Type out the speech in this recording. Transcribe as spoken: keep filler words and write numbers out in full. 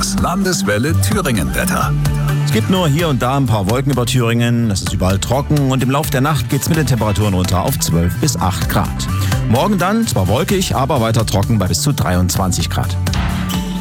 Das Landeswelle Thüringen-Wetter. Es gibt nur hier und da ein paar Wolken über Thüringen. Es ist überall trocken und im Laufe der Nacht geht es mit den Temperaturen runter auf zwölf bis acht Grad. Morgen dann zwar wolkig, aber weiter trocken bei bis zu dreiundzwanzig Grad.